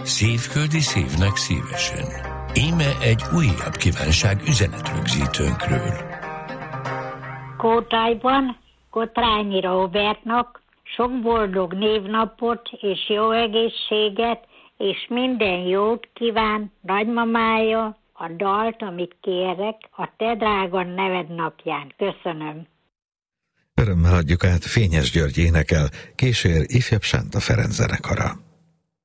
Szívföldi szívnek szívesen. Íme egy újabb kívánság üzenetrögzítőnkről. Kótályban Kotrányi Róbertnak sok boldog névnapot és jó egészséget, és minden jót kíván nagymamája, a dalt, amit kérek, a te drága neved napján. Köszönöm. Örömmel adjuk át, Fényes György énekel, kísér ifjabb Sánta Ferenc zenekara.